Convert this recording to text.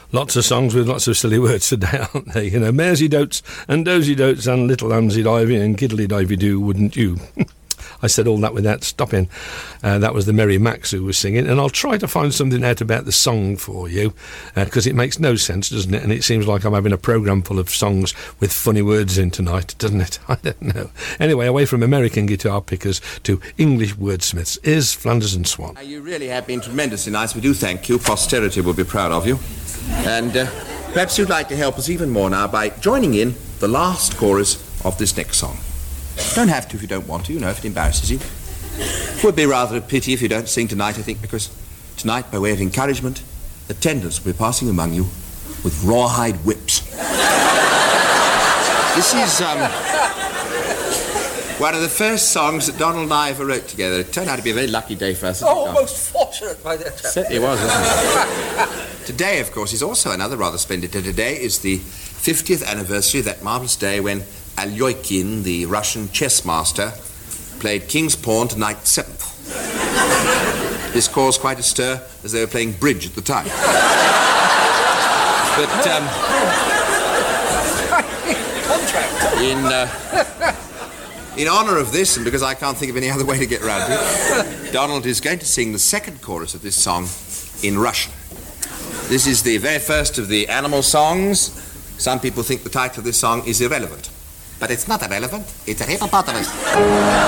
Lots of songs with lots of silly words today, aren't they? You know, Maresy Dotes and Dozy Dotes and Little Hamsy Divey and Giddly Divey Do, wouldn't you? I said all that without stopping. That was the Merry Max who was singing, and I'll try to find something out about the song for you, because it makes no sense, doesn't it? And it seems like I'm having a programme full of songs with funny words in tonight, doesn't it? I don't know. Anyway, away from American guitar pickers to English wordsmiths, is Flanders and Swan. You really have been tremendously nice. We do thank you. Posterity will be proud of you. And perhaps you'd like to help us even more now by joining in the last chorus of this next song. Don't have to if you don't want to, you know, if it embarrasses you. It would be rather a pity if you don't sing tonight, I think, because tonight, by way of encouragement, attendants will be passing among you with rawhide whips. This is one of the first songs that Donald and I ever wrote together. It turned out to be a very lucky day for us. Oh, most fortunate, my dear chap. Certainly was, wasn't it? Today, of course, is also another rather splendid day. Today is the 50th anniversary of that marvellous day when Alyokin, the Russian chess master, played King's Pawn to Knight 7th. This caused quite a stir as they were playing bridge at the time. But in honour of this, and because I can't think of any other way to get around it, Donald is going to sing the second chorus of this song in Russian. This is the very first of the animal songs. Some people think the title of this song is irrelevant. But it's not irrelevant, it's a hippopotamus.